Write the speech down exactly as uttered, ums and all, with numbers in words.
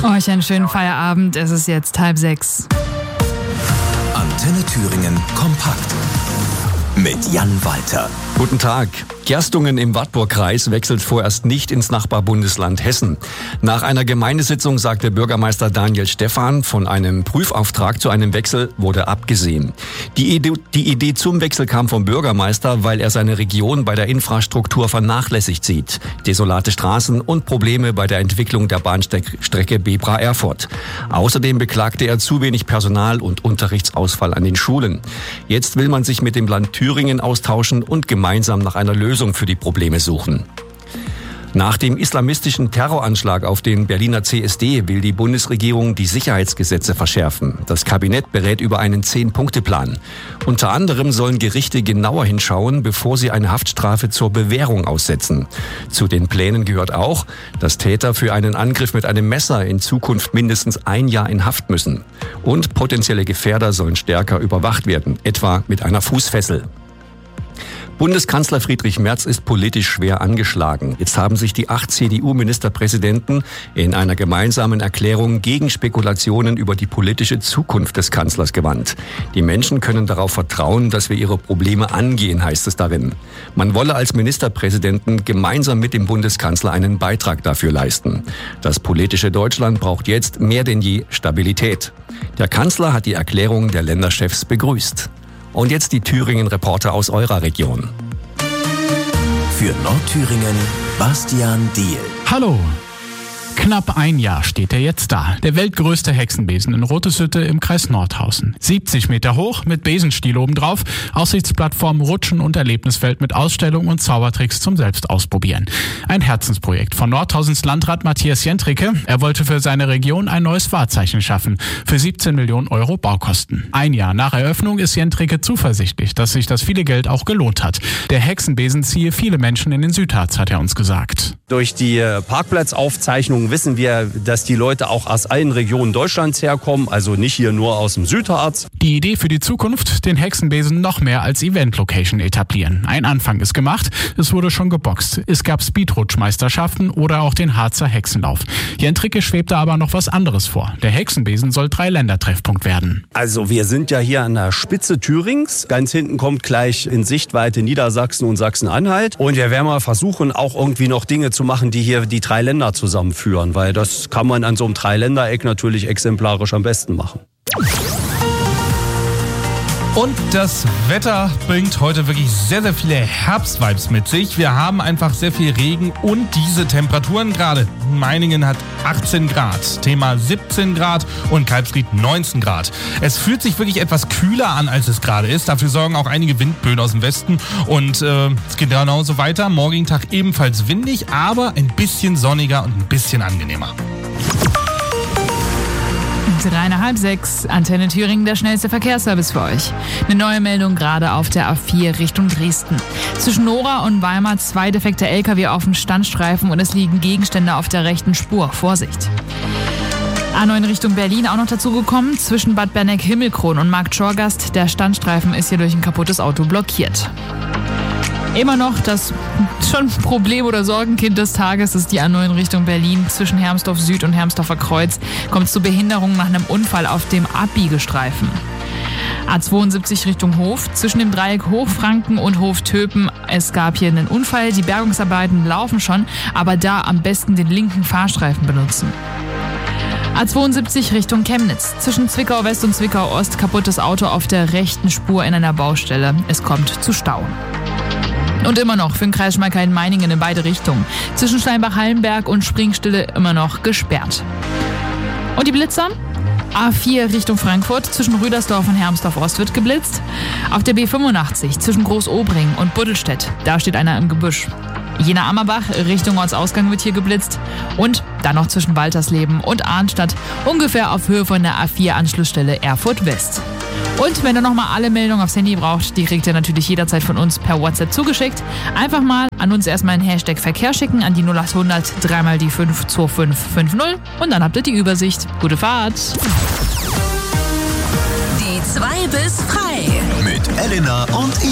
Euch einen schönen Feierabend. Es ist jetzt halb sechs. Antenne Thüringen kompakt mit Jan Walter. Guten Tag. Gerstungen im Wartburgkreis wechselt vorerst nicht ins Nachbarbundesland Hessen. Nach einer Gemeindesitzung sagte Bürgermeister Daniel Stephan, von einem Prüfauftrag zu einem Wechsel wurde abgesehen. Die Idee, die Idee zum Wechsel kam vom Bürgermeister, weil er seine Region bei der Infrastruktur vernachlässigt sieht. Desolate Straßen und Probleme bei der Entwicklung der Bahnstrecke Bebra-Erfurt. Außerdem beklagte er zu wenig Personal und Unterrichtsausfall an den Schulen. Jetzt will man sich mit dem Land Thüringen austauschen und gemeinsam nach einer Lösung für die Probleme suchen. Nach dem islamistischen Terroranschlag auf den Berliner C S D will die Bundesregierung die Sicherheitsgesetze verschärfen. Das Kabinett berät über einen Zehn-Punkte-Plan. Unter anderem sollen Gerichte genauer hinschauen, bevor sie eine Haftstrafe zur Bewährung aussetzen. Zu den Plänen gehört auch, dass Täter für einen Angriff mit einem Messer in Zukunft mindestens ein Jahr in Haft müssen. Und potenzielle Gefährder sollen stärker überwacht werden, etwa mit einer Fußfessel. Bundeskanzler Friedrich Merz ist politisch schwer angeschlagen. Jetzt haben sich die acht C D U-Ministerpräsidenten in einer gemeinsamen Erklärung gegen Spekulationen über die politische Zukunft des Kanzlers gewandt. Die Menschen können darauf vertrauen, dass wir ihre Probleme angehen, heißt es darin. Man wolle als Ministerpräsidenten gemeinsam mit dem Bundeskanzler einen Beitrag dafür leisten. Das politische Deutschland braucht jetzt mehr denn je Stabilität. Der Kanzler hat die Erklärung der Länderchefs begrüßt. Und jetzt die Thüringen-Reporter aus eurer Region. Für Nordthüringen Bastian Diehl. Hallo. Knapp ein Jahr steht er jetzt da. Der weltgrößte Hexenbesen in Roteshütte im Kreis Nordhausen. siebzig Meter hoch, mit Besenstiel obendrauf, Aussichtsplattform, Rutschen und Erlebnisfeld mit Ausstellung und Zaubertricks zum Selbstausprobieren. Ein Herzensprojekt von Nordhausens Landrat Matthias Jentricke. Er wollte für seine Region ein neues Wahrzeichen schaffen. Für siebzehn Millionen Euro Baukosten. Ein Jahr nach Eröffnung ist Jentricke zuversichtlich, dass sich das viele Geld auch gelohnt hat. Der Hexenbesen ziehe viele Menschen in den Südharz, hat er uns gesagt. Durch die Parkplatzaufzeichnung wissen wir, dass die Leute auch aus allen Regionen Deutschlands herkommen, also nicht hier nur aus dem Südharz. Die Idee für die Zukunft, den Hexenbesen noch mehr als Event-Location etablieren. Ein Anfang ist gemacht, es wurde schon geboxt. Es gab Speedrutschmeisterschaften oder auch den Harzer Hexenlauf. Jentricke schwebte aber noch was anderes vor. Der Hexenbesen soll Dreiländertreffpunkt werden. Also wir sind ja hier an der Spitze Thürings. Ganz hinten kommt gleich in Sichtweite Niedersachsen und Sachsen-Anhalt. Und wir werden mal versuchen, auch irgendwie noch Dinge zu machen, die hier die drei Länder zusammenführen. Weil das kann man an so einem Dreiländereck natürlich exemplarisch am besten machen. Und das Wetter bringt heute wirklich sehr, sehr viele Herbstvibes mit sich. Wir haben einfach sehr viel Regen und diese Temperaturen gerade. Meiningen hat achtzehn Grad, Thema siebzehn Grad und Kalbsried neunzehn Grad. Es fühlt sich wirklich etwas kühler an, als es gerade ist. Dafür sorgen auch einige Windböen aus dem Westen. Und äh, es geht genauso weiter. Morgigen Tag ebenfalls windig, aber ein bisschen sonniger und ein bisschen angenehmer. Dreieinhalb sechs, Antenne Thüringen, der schnellste Verkehrsservice für euch. Eine neue Meldung gerade auf der A vier Richtung Dresden. Zwischen Nora und Weimar zwei defekte L K W auf dem Standstreifen und es liegen Gegenstände auf der rechten Spur. Vorsicht! A neun Richtung Berlin auch noch dazu gekommen. Zwischen Bad Berneck-Himmelkron und Markt Schorgast. Der Standstreifen ist hier durch ein kaputtes Auto blockiert. Immer noch das schon Problem oder Sorgenkind des Tages ist die A neun Richtung Berlin. Zwischen Hermsdorf Süd und Hermsdorfer Kreuz kommt es zu Behinderungen nach einem Unfall auf dem Abbiegestreifen. A zweiundsiebzig Richtung Hof. Zwischen dem Dreieck Hochfranken und Hof-Töpen. Es gab hier einen Unfall. Die Bergungsarbeiten laufen schon, aber da am besten den linken Fahrstreifen benutzen. A zweiundsiebzig Richtung Chemnitz. Zwischen Zwickau West und Zwickau Ost kaputtes Auto auf der rechten Spur in einer Baustelle. Es kommt zu Stau. Und immer noch für den Kreis Schmalkalden-Meiningen in beide Richtungen. Zwischen Steinbach-Hallenberg und Springstille immer noch gesperrt. Und die Blitzer? A vier Richtung Frankfurt, zwischen Rüdersdorf und Hermsdorf Ost wird geblitzt. Auf der B fünfundachtzig zwischen Groß-Obring und Buddelstedt, da steht einer im Gebüsch. Jena-Ammerbach Richtung Ortsausgang wird hier geblitzt. Und dann noch zwischen Waltersleben und Arnstadt, ungefähr auf Höhe von der A vier Anschlussstelle Erfurt West. Und wenn ihr nochmal alle Meldungen aufs Handy braucht, die kriegt ihr natürlich jederzeit von uns per WhatsApp zugeschickt. Einfach mal an uns erstmal einen Hashtag Verkehr schicken, an die null acht hundert drei mal die fünf zwei fünf fünf null und dann habt ihr die Übersicht. Gute Fahrt! Die zwei bis frei mit Elena und